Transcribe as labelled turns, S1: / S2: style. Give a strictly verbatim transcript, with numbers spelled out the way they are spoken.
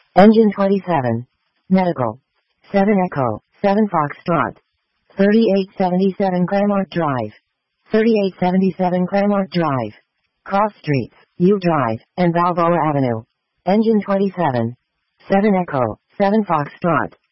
S1: Engine twenty-seven. Medical. seven Echo, seven Foxtrot. thirty-eight seventy-seven Claremont Drive. thirty-eight seventy-seven Claremont Drive. Cross Streets, U Drive, and Balboa Avenue. Engine twenty-seven. seven Echo, seven Foxtrot.